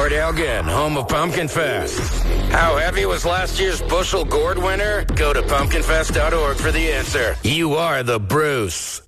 Port Elgin, home of Pumpkin Fest. How heavy was last year's bushel gourd winner? Go to pumpkinfest.org for the answer. You are the Bruce.